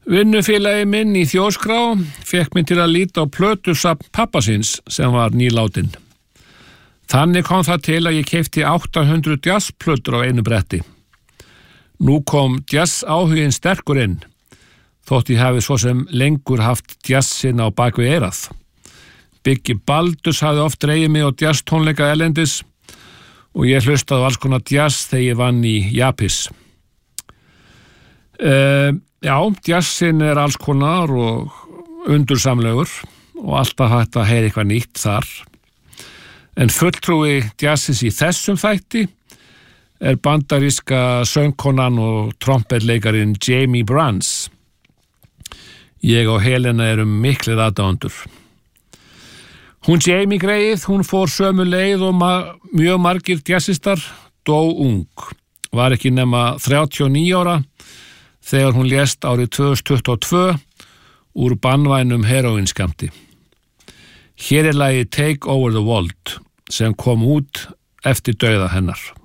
Vinnufélagi minn í Þjóðskrá fékk mig til að líta á plötusafn pabba síns sem var nýlátin. Þannig kom það til að ég keypti 800 jazzplötur á einu bretti. Nú kom jazz áhuginn sterkur inn, þótt ég hafi svo sem lengur haft jazzinn á bakvið eyrað. Biggi Baldurs hafði oft dregið mig á jazz tónleika erlendis og ég hlustaði á alls konar jazz þegar ég vann í Japis. Já, jazzinn alls konar og undursamlegur og alltaf hægt að heyra eitthvað nýtt þar. En fulltrúi jazzins í þessum þætti bandaríska söngkonan og trompetleikarin Jamie Brans. Ég og Helena miklir aðdáendur. Hún Jamie greið, hún fór sömu leið og mjög margir jazzistar, dó ung. Var ekki nema 39 ára þegar hún lést árið 2022 úr banvænum heroínskammti. Hér lagið Take Over the World sem kom út eftir dauða hennar.